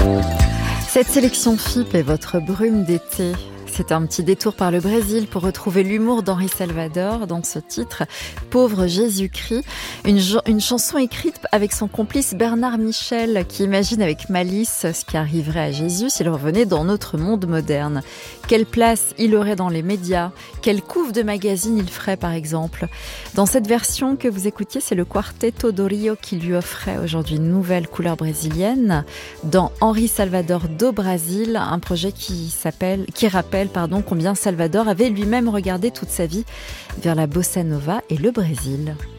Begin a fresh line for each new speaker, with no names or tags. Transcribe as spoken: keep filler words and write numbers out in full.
Cette sélection F I P est votre brume d'été. C'est un petit détour par le Brésil pour retrouver l'humour d'Henri Salvador dans ce titre « Pauvre Jésus-Christ », une, une chanson écrite avec son complice Bernard Michel qui imagine avec malice ce qui arriverait à Jésus s'il revenait dans notre monde moderne. Quelle place il aurait dans les médias ? Quelle couve de magazine il ferait par exemple ? Dans cette version que vous écoutiez, c'est le Quarteto do Rio qui lui offrait aujourd'hui une nouvelle couleur brésilienne dans Henri Salvador do Brasil, un projet qui s'appelle, qui rappelle pardon, combien Salvador avait lui-même regardé toute sa vie vers la bossa nova et le Brésil.